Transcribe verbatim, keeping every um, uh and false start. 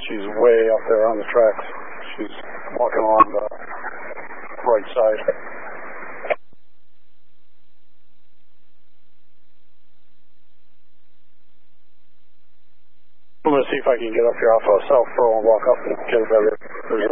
she's way up there on the tracks. She's walking along the right side. I'm going to see if I can get up here off of South Pearl and walk up and get a better, better